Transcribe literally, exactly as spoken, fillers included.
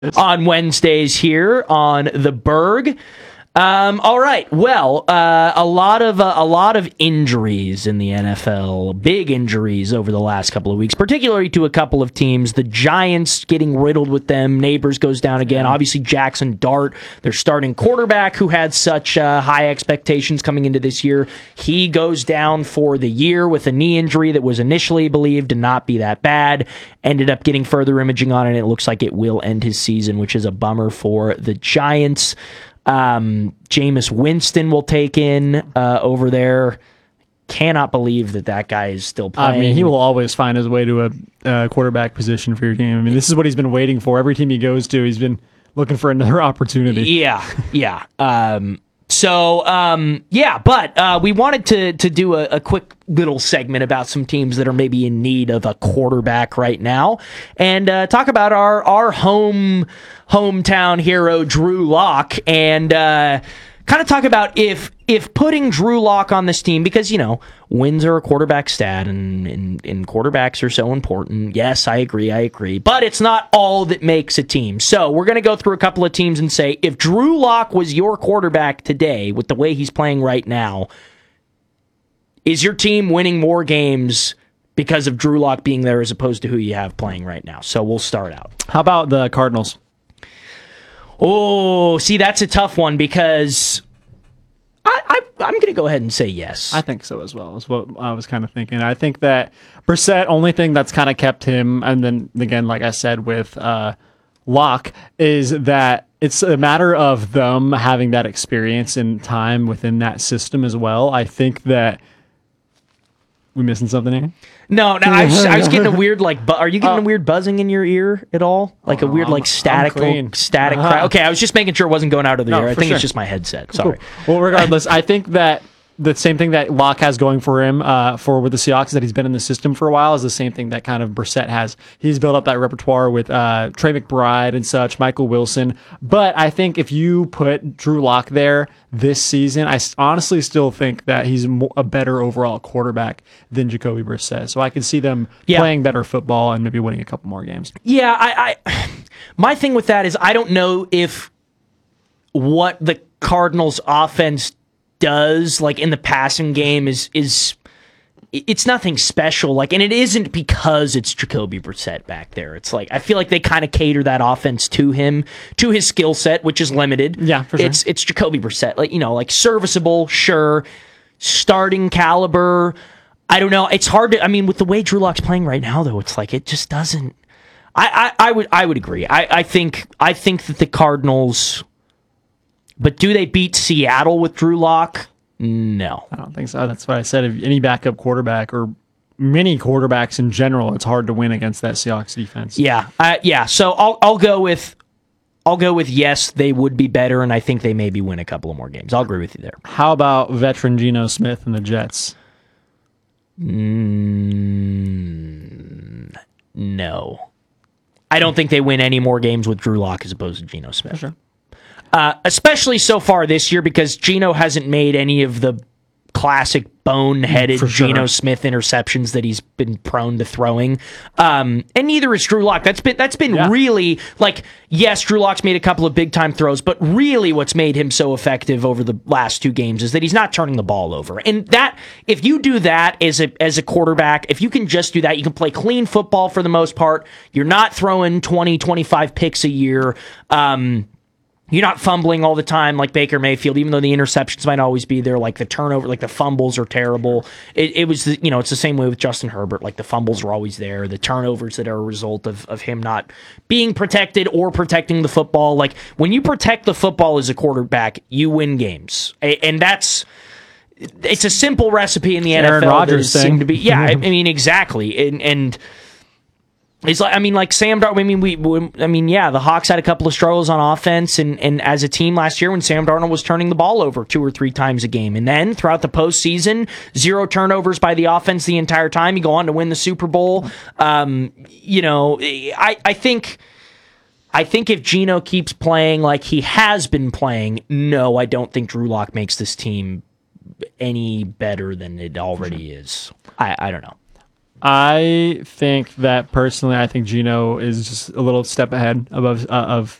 on Wednesdays here on the Berg. Um, all right. Well, uh, a lot of uh, a lot of injuries in the N F L, big injuries over the last couple of weeks, particularly to a couple of teams. The Giants getting riddled with them. Neighbors goes down again. Obviously, Jackson Dart, their starting quarterback, who had such uh, high expectations coming into this year, he goes down for the year with a knee injury that was initially believed to not be that bad. Ended up getting further imaging on it, and it looks like it will end his season, which is a bummer for the Giants. Um, Jameis Winston will take in uh, over there. Cannot believe that that guy is still playing. I mean, he will always find his way to a uh, quarterback position for your team. I mean, this is what he's been waiting for. Every team he goes to, he's been looking for another opportunity. Yeah, yeah. Um, so, um, yeah, but uh, we wanted to to do a, a quick little segment about some teams that are maybe in need of a quarterback right now, and uh, talk about our our home hometown hero Drew Lock, and uh, kind of talk about if if putting Drew Lock on this team, because you know wins are a quarterback stat, and, and and quarterbacks are so important. Yes, I agree, I agree, but it's not all that makes a team. So we're gonna go through a couple of teams and say if Drew Lock was your quarterback today with the way he's playing right now, is your team winning more games because of Drew Lock being there as opposed to who you have playing right now? So we'll start out. How about the Cardinals? Oh, see, that's a tough one because I, I, I'm going to go ahead and say yes. I think so as well. Is what I was kind of thinking. I think that Brissett, only thing that's kind of kept him, and then again, like I said with uh, Locke, is that it's a matter of them having that experience and time within that system as well. I think that we missing something here? No, no, I was, I was getting a weird like. Bu- are you getting uh, a weird buzzing in your ear at all? Like oh, a weird I'm, like static, I'm static. Uh-huh. Cra- okay, I was just making sure it wasn't going out of the No, ear. I for think sure. it's just my headset. Sorry. Cool. Well, regardless, I think that the same thing that Locke has going for him uh, for with the Seahawks, that he's been in the system for a while, is the same thing that kind of Brissett has. He's built up that repertoire with uh, Trey McBride and such, Michael Wilson. But I think if you put Drew Lock there this season, I honestly still think that he's a better overall quarterback than Jacoby Brissett. So I can see them yeah. playing better football and maybe winning a couple more games. Yeah, I, I my thing with that is I don't know if what the Cardinals offense does like in the passing game is is it's nothing special, like, and it isn't because it's Jacoby Brissett back there. It's like I feel like they kind of cater that offense to him, to his skill set, which is limited. Yeah, for sure. It's it's Jacoby Brissett, like, you know, like serviceable, sure, starting caliber. I don't know. It's hard to. I mean, with the way Drew Lock's playing right now, though, it's like it just doesn't. I I, I would I would agree. I, I think I think that the Cardinals. But do they beat Seattle with Drew Lock? No. I don't think so. That's what I said. If any backup quarterback or many quarterbacks in general, it's hard to win against that Seahawks defense. Yeah, uh, yeah. So I'll I'll go with I'll go with yes. They would be better, and I think they maybe win a couple of more games. I'll agree with you there. How about veteran Geno Smith and the Jets? Mm, no, I don't think they win any more games with Drew Lock as opposed to Geno Smith. Sure. Uh, especially so far this year because Geno hasn't made any of the classic boneheaded For sure. Geno Smith interceptions that he's been prone to throwing. Um, and neither is Drew Lock. That's been that's been Yeah. really, like, yes, Drew Lock's made a couple of big time throws, but really what's made him so effective over the last two games is that he's not turning the ball over. And that, if you do that as a as a quarterback, if you can just do that, you can play clean football for the most part. You're not throwing twenty, twenty-five picks a year. Um, You're not fumbling all the time like Baker Mayfield, even though the interceptions might always be there. Like the turnover, like the fumbles are terrible. It, it was, the, you know, it's the same way with Justin Herbert. Like the fumbles are always there. The turnovers that are a result of, of him not being protected or protecting the football. Like when you protect the football as a quarterback, you win games. A, and that's, it's a simple recipe in the Aaron N F L. Rodgers that thing. seemed to be, yeah, I, I mean, exactly. And, and, It's like I mean, like Sam Darnold. I mean, we, we. I mean, yeah, the Hawks had a couple of struggles on offense, and, and as a team last year when Sam Darnold was turning the ball over two or three times a game, and then throughout the postseason, zero turnovers by the offense the entire time. You go on to win the Super Bowl. Um, you know, I I think. I think if Geno keeps playing like he has been playing, no, I don't think Drew Lock makes this team any better than it already is. I, I don't know. I think that personally, I think Geno is just a little step ahead above uh, of